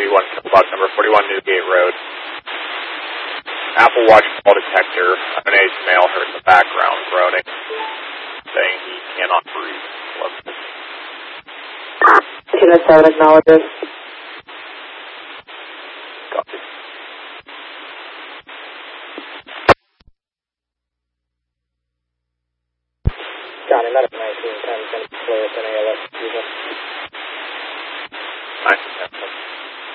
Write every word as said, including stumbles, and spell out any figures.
three one bus number forty-one Newgate Road. Apple Watch call detector. Unaged male heard in the background groaning, saying he cannot breathe. Kilo seven acknowledges. Copy. Johnny, medic nineteen ten, ten, clear, ten A L S, nineteen ten.